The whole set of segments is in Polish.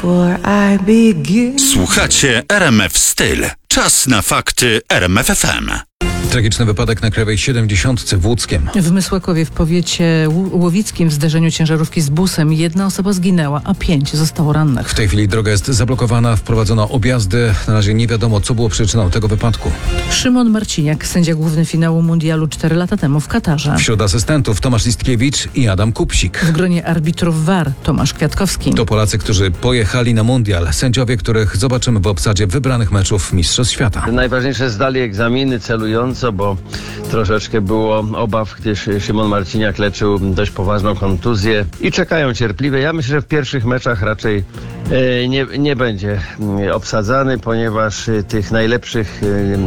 Słuchacie RMF Styl. Czas na fakty RMF FM. Tragiczny wypadek na Krajowej 70 w Łódzkiem. W Mysłakowie w powiecie łowickim w zderzeniu ciężarówki z busem 1 osoba zginęła, a 5 zostało rannych. W tej chwili droga jest zablokowana, wprowadzono objazdy. Na razie nie wiadomo, co było przyczyną tego wypadku. Szymon Marciniak, sędzia główny finału mundialu 4 lata temu w Katarze. Wśród asystentów Tomasz Listkiewicz i Adam Kupsik. W gronie arbitrów VAR Tomasz Kwiatkowski. To Polacy, którzy pojechali na mundial. Sędziowie, których zobaczymy w obsadzie wybranych meczów Mistrzostw Świata. Najważniejsze zdali egzaminy celująco, bo troszeczkę było obaw, gdyż Szymon Marciniak leczył dość poważną kontuzję i czekają cierpliwie. Ja myślę, że w pierwszych meczach raczej nie będzie obsadzany, ponieważ tych najlepszych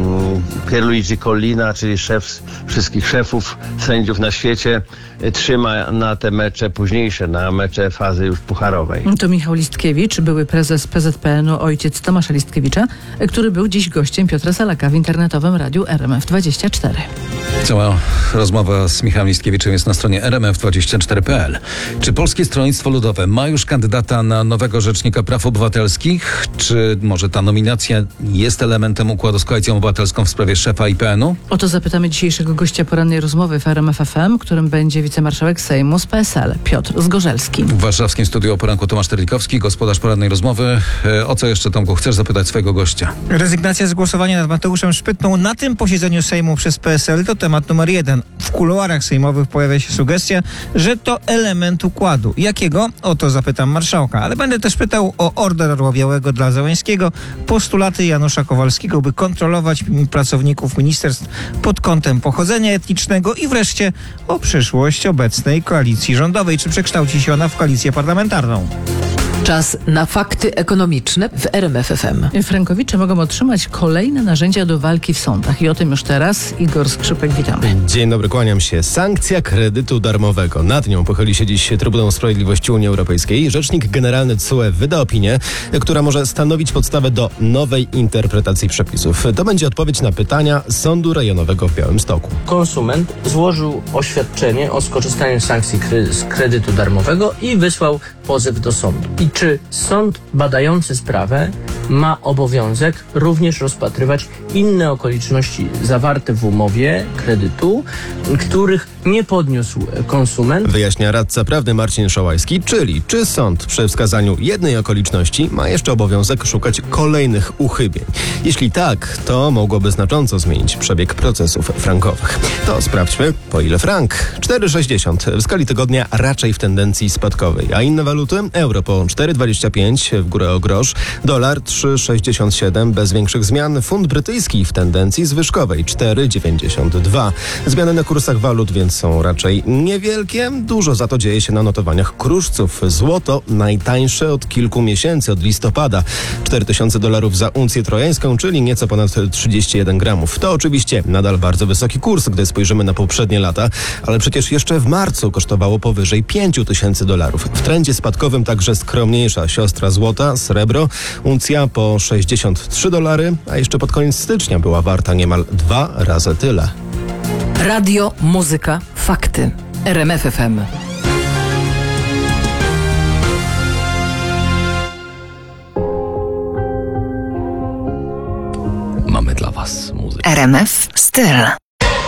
Pierluigi Collina, czyli szef wszystkich szefów sędziów na świecie, trzyma na te mecze późniejsze, na mecze fazy już pucharowej. To Michał Listkiewicz, były prezes PZPN-u, ojciec Tomasza Listkiewicza, który był dziś gościem Piotra Salaka w internetowym radiu RMF24. Cała rozmowa z Michałem Listkiewiczem jest na stronie rmf24.pl. Czy Polskie Stronnictwo Ludowe ma już kandydata na nowego rzecznika praw obywatelskich? Czy może ta nominacja jest elementem układu z Koalicją Obywatelską w sprawie szefa IPN-u? O to zapytamy dzisiejszego gościa porannej rozmowy w RMF FM, którym będzie wicemarszałek Sejmu z PSL, Piotr Zgorzelski. W warszawskim studiu o poranku Tomasz Terlikowski, gospodarz porannej rozmowy. O co jeszcze, Tomku, chcesz zapytać swojego gościa? Rezygnacja z głosowania nad Mateuszem Szpytną na tym posiedzeniu Sejmu przez PSL to temat numer 1. W kuluarach sejmowych pojawia się sugestia, że to element układu. Jakiego? O to zapytam marszałka. Ale będę też pytał o order Orła Białego dla Załęskiego, postulaty Janusza Kowalskiego, by kontrolować pracowników ministerstw pod kątem pochodzenia etnicznego i wreszcie o przyszłość obecnej koalicji rządowej. Czy przekształci się ona w koalicję parlamentarną? Czas na fakty ekonomiczne w RMF FM. Frankowicze mogą otrzymać kolejne narzędzia do walki w sądach. I o tym już teraz Igor Skrzypek, witamy. Dzień dobry, kłaniam się. Sankcja kredytu darmowego. Nad nią pochyli się dziś Trybunał Sprawiedliwości Unii Europejskiej. Rzecznik Generalny TSUE wyda opinię, która może stanowić podstawę do nowej interpretacji przepisów. To będzie odpowiedź na pytania Sądu Rejonowego w Białymstoku. Konsument złożył oświadczenie o skorzystaniu z sankcji z kredytu darmowego i wysłał pozew do sądu. I czy sąd badający sprawę ma obowiązek również rozpatrywać inne okoliczności zawarte w umowie kredytu, których nie podniósł konsument? Wyjaśnia radca prawny Marcin Szołajski, czyli czy sąd przy wskazaniu jednej okoliczności ma jeszcze obowiązek szukać kolejnych uchybień. Jeśli tak, to mogłoby znacząco zmienić przebieg procesów frankowych. To sprawdźmy, po ile frank? 4,60 w skali tygodnia raczej w tendencji spadkowej, a inne waluty? Euro po 4,25 w górę o grosz, dolar 3,67 bez większych zmian, funt brytyjski w tendencji zwyżkowej 4,92. Zmiany na kursach walut więc są raczej niewielkie. Dużo za to dzieje się na notowaniach kruszców. Złoto najtańsze od kilku miesięcy, od listopada. $4000 za uncję trojańską, czyli nieco ponad 31 gramów. To oczywiście nadal bardzo wysoki kurs, gdy spojrzymy na poprzednie lata, ale przecież jeszcze w marcu kosztowało powyżej $5000. W trendzie spadkowym także skromniejsza siostra złota, srebro, uncja po $63, a jeszcze pod koniec stycznia była warta niemal 2 razy tyle. Radio, muzyka, fakty. RMF FM. Mamy dla was muzykę. RMF Styl.